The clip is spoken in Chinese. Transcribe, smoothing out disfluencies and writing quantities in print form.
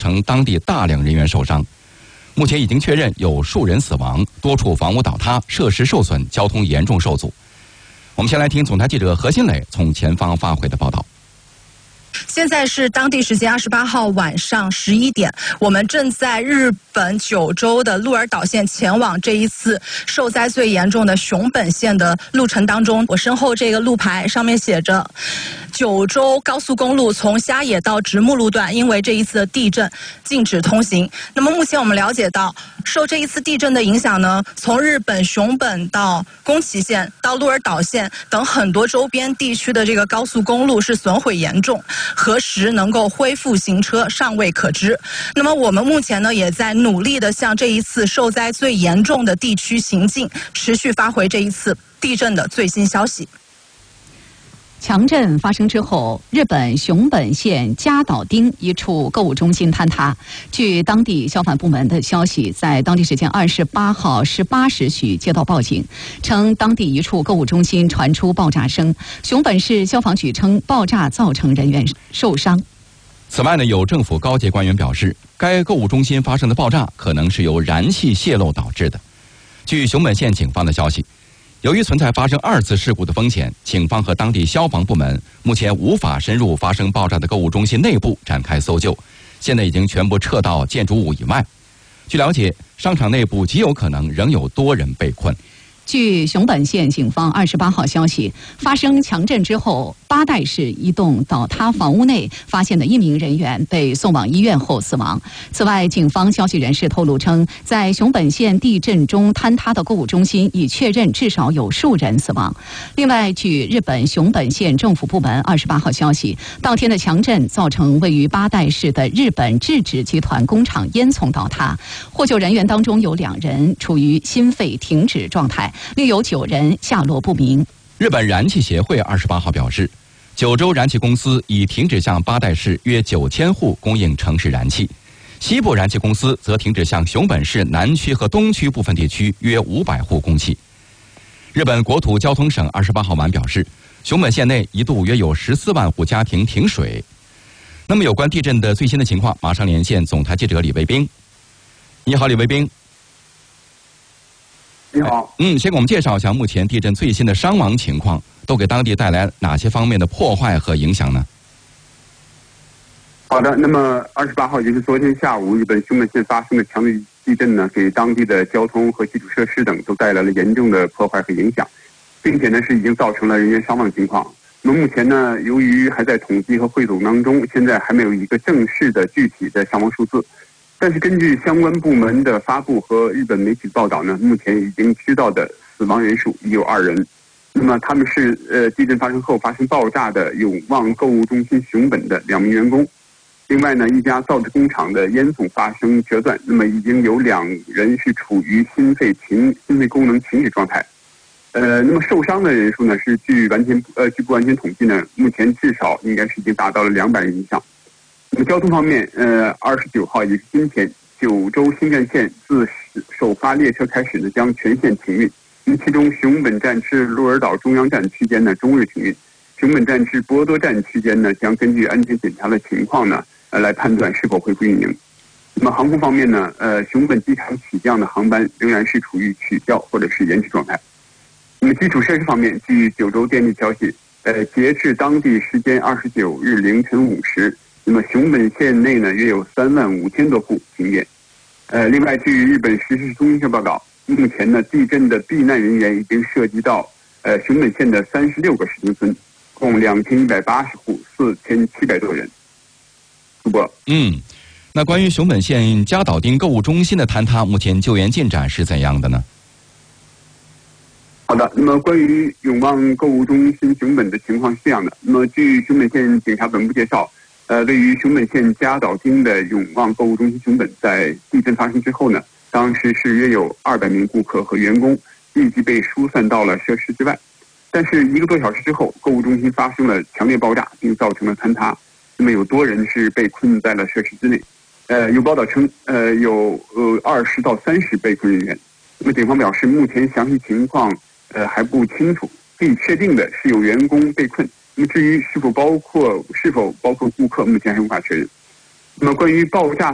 成当地大量人员受伤。目前已经确认有数人死亡，多处房屋倒塌，设施受损，交通严重受阻。我们先来听总台记者何新磊从前方发回的报道。 现在是当地时间28号晚上11点，我们正在日本九州的鹿儿岛县前往这一次受灾最严重的熊本县的路程当中。我身后这个路牌上面写着九州高速公路从虾野到直木路段因为这一次的地震禁止通行。那么目前我们了解到，受这一次地震的影响呢，从日本熊本到宫崎县到鹿儿岛县等很多周边地区的这个高速公路是损毁严重，何时能够恢复行车尚未可知。那么我们目前呢也在努力的向这一次受灾最严重的地区行进，持续发回这一次地震的最新消息。 强震发生之后，日本熊本县加岛町一处购物中心坍塌。据当地消防部门的消息，在当地时间28号18时许接到报警，称当地一处购物中心传出爆炸声。熊本市消防局称，爆炸造成人员受伤。 此外呢，有政府高级官员表示，该购物中心发生的爆炸可能是由燃气泄漏导致的。据熊本县警方的消息，由于存在发生2次事故的风险，警方和当地消防部门目前无法深入发生爆炸的购物中心内部展开搜救，现在已经全部撤到建筑物以外。据了解，商场内部极有可能仍有多人被困。 据熊本县警方28号消息，发生强震之后，八代市一栋倒塌房屋内发现的1名人员被送往医院后死亡。此外，警方消息人士透露称，在熊本县地震中坍塌的购物中心已确认至少有数人死亡。另外，据日本熊本县政府部门28号消息，当天的强震造成位于八代市的日本制纸集团工厂烟囱倒塌，获救人员当中有2人处于心肺停止状态，另有9人下落不明。 日本燃气协会28号表示，九州燃气公司已停止向八代市约9000户供应城市燃气，西部燃气公司则停止向熊本市南区和东区部分地区约500户供气。日本国土交通省28号晚表示，熊本县内一度约有14万户家庭停水。那么有关地震的最新的情况，马上连线总台记者李卫兵。你好，李卫兵。 你好， 先给我们介绍一下目前地震最新的伤亡情况，都给当地带来哪些方面的破坏和影响呢？ 好的，那么28号，也就是昨天下午，日本熊本县发生的强烈地震呢，给当地的交通和基础设施等都带来了严重的破坏和影响，并且呢是已经造成了人员伤亡情况。那么目前呢，由于还在统计和汇总当中，现在还没有一个正式的具体的伤亡数字。但是根据相关部门的发布和日本媒体报道呢，目前已经知道的死亡人数已有2人。那么他们是地震发生后发生爆炸的永旺购物中心熊本的2名员工。另外呢，一家造纸工厂的烟囱发生折断，那么已经有2人是处于心肺功能停止状态。那么受伤的人数呢，是据不完全统计呢，目前至少应该是已经达到了200人以上。那么交通方面，29号也是今天，九州新干线自首发列车开始呢，将全线停运。其中熊本站至鹿儿岛中央站区间呢，终日停运；熊本站至博多站区间呢，将根据安全检查的情况呢，来判断是否恢复运营。那么航空方面呢，熊本机场起降的航班仍然是处于取消或者是延迟状态。那么基础设施方面，据九州电力消息，截至当地时间29日凌晨5时。那么熊本县内呢，约有35000多户停电。另外，据日本时事通讯社报道，目前呢，地震的避难人员已经涉及到熊本县的36个市町村，共2180户，4700多人。主播， 那关于熊本县加岛町购物中心的坍塌，目前救援进展是怎样的呢？ 好的，那么关于永旺购物中心熊本的情况是这样的。那么据熊本县警察本部介绍，位于熊本县加岛町的永旺购物中心熊本，在地震发生之后呢，当时是约有200名顾客和员工立即被疏散到了设施之外。但是1个多小时之后，购物中心发生了强烈爆炸，并造成了坍塌。那么有多人是被困在了设施之内。有报道称，有20到30被困人员。那么警方表示，目前详细情况还不清楚，可以确定的是有员工被困。那么至于是否包括顾客，目前还无法确认。那么关于爆炸